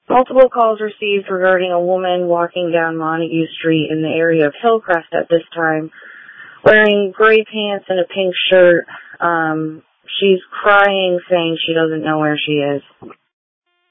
Multiple calls received regarding a woman walking down Montague Street in the area of Hillcrest at this time, wearing gray pants and a pink shirt. She's crying, saying she doesn't know where she is.